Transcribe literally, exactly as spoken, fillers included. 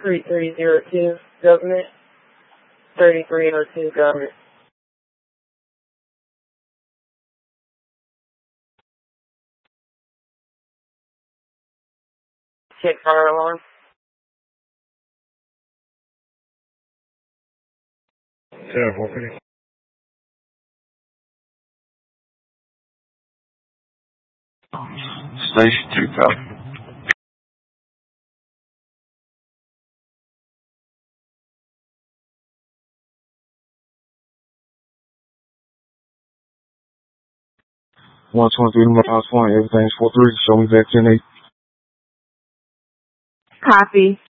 thirty-three oh two, government. thirty-three oh two, government. Check fire alarm. Yeah, what can you? Station two, copy. one twenty-three miles one, everything's four three. Show me back ten eight. Copy.